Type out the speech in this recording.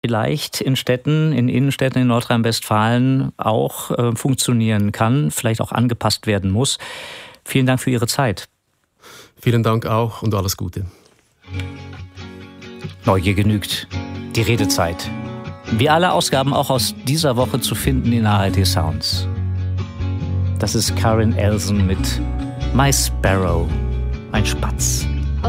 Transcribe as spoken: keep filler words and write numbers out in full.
vielleicht in Städten, in Innenstädten in Nordrhein-Westfalen auch äh, funktionieren kann, vielleicht auch angepasst werden muss. Vielen Dank für Ihre Zeit. Vielen Dank auch und alles Gute. Neugier genügt. Die Redezeit. Wie alle Ausgaben auch aus dieser Woche zu finden in A R D Sounds. Das ist Karin Elson mit My Sparrow, ein Spatz.